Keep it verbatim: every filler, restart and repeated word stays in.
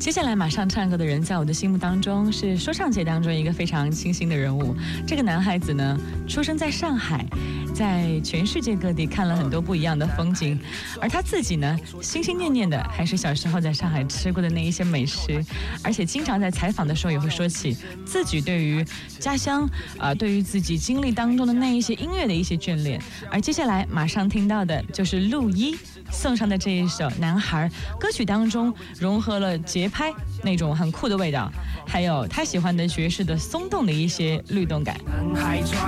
接下来马上唱歌的人，在我的心目当中是说唱界当中一个非常清新的人物。这个男孩子呢，出生在上海，在全世界各地看了很多不一样的风景，而他自己呢，心心念念的还是小时候在上海吃过的那一些美食，而且经常在采访的时候也会说起自己对于家乡啊、呃，对于自己经历当中的那一些音乐的一些眷恋。而接下来马上听到的就是陆一送上的这一首《男孩》，歌曲当中融合了节拍那种很酷的味道，还有他喜欢的爵士的松动的一些律动感。